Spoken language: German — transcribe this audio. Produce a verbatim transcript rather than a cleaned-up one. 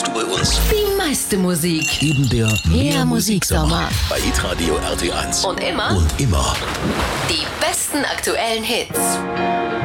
hörst du bei uns? Die meiste Musik. Eben der Mehr Musiksommer. Bei Hitradio R T eins. Und immer Und immer. die besten aktuellen Hits.